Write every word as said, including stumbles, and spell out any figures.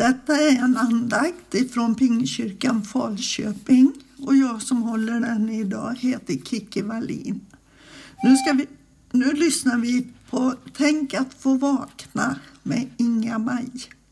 Detta är en andakt från Pingstkyrkan Falköping och jag som håller den idag heter Kikki Wallin. Nu, ska vi, nu lyssnar vi på Tänk att få vakna med Inga Maj.